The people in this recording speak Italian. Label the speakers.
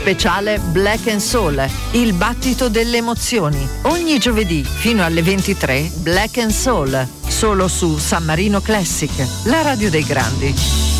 Speaker 1: Speciale Black and Soul, il battito delle emozioni. Ogni giovedì fino alle 23 Black and Soul, solo su San Marino Classic, la radio dei grandi.